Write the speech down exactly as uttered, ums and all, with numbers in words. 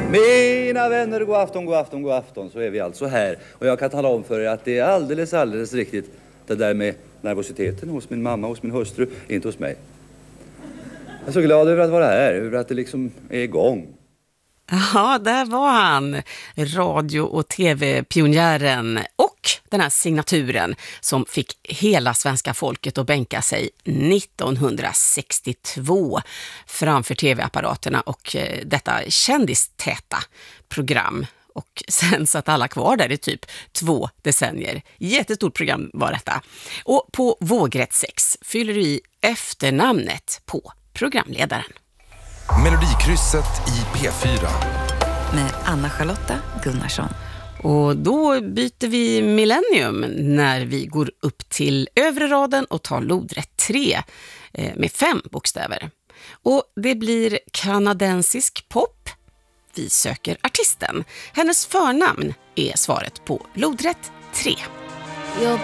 Mina vänner, god afton, god afton, god afton. Så är vi alltså här. Och jag kan tala om för er att det är alldeles, alldeles riktigt det där med nervositeten hos min mamma, hos min hustru, inte hos mig. Jag är så glad över att vara här, över att det liksom är igång. Ja, där var han, radio- och tv-pionjären och den här signaturen som fick hela svenska folket att bänka sig nittonhundrasextiotvå framför tv-apparaterna och eh, detta kändistäta program. Och sen satt alla kvar där i typ två decennier. Jättestort program var detta. Och på vågrätt sex fyller du i efternamnet på programledaren. Melodikrysset i P fyra. Med Anna-Charlotta Gunnarsson. Och då byter vi millennium när vi går upp till övre raden och tar lodrätt tre eh, med fem bokstäver. Och det blir kanadensisk pop. Vi söker artisten. Hennes förnamn är svaret på lodrätt tre. Jag